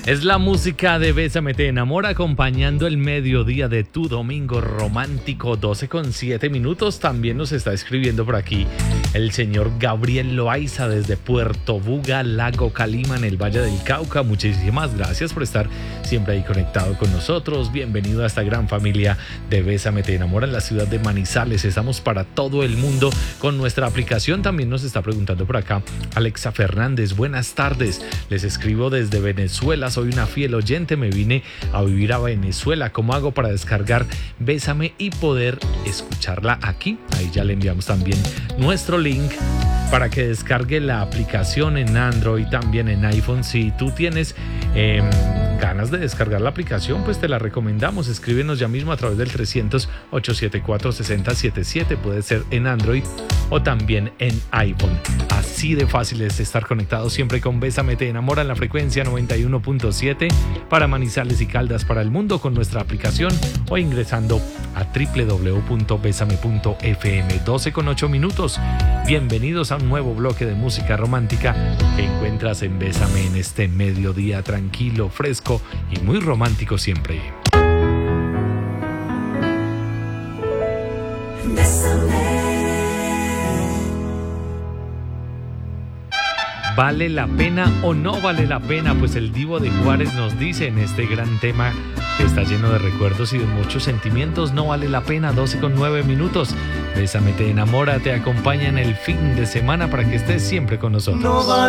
Es la música de Bésame Te Enamora acompañando el mediodía de tu domingo romántico, 12:07. También nos está escribiendo por aquí el señor Gabriel Loaiza desde Puerto Buga, Lago Calima, en el Valle del Cauca. Muchísimas gracias por estar siempre ahí conectado con nosotros. Bienvenido a esta gran familia de Bésame Te Enamora en la ciudad de Manizales. Estamos para todo el mundo con nuestra aplicación. También nos está preguntando por acá Alexa Fernández. Buenas tardes, les escribo desde Venezuela. Soy una fiel oyente, me vine a vivir a Venezuela. ¿Cómo hago para descargar Bésame y poder escucharla aquí? Ahí ya le enviamos también nuestro link para que descargue la aplicación en Android, también en iPhone. Si tú tienes ganas de descargar la aplicación, pues te la recomendamos. Escríbenos ya mismo a través del 300-874-6077. Puede ser en Android o también en iPhone. Así de fácil es estar conectado siempre con Bésame Te Enamora en la frecuencia 91.7 para Manizales y Caldas para el mundo con nuestra aplicación o ingresando a www.besame.fm. 12:08. Bienvenidos a un nuevo bloque de música romántica que encuentras en Bésame en este mediodía tranquilo, fresco y muy romántico siempre. ¿Vale la pena o no vale la pena? Pues el Divo de Juárez nos dice en este gran tema que está lleno de recuerdos y de muchos sentimientos. No vale la pena. 12:09. Bésame Te Enamora te acompaña en el fin de semana para que estés siempre con nosotros. No vale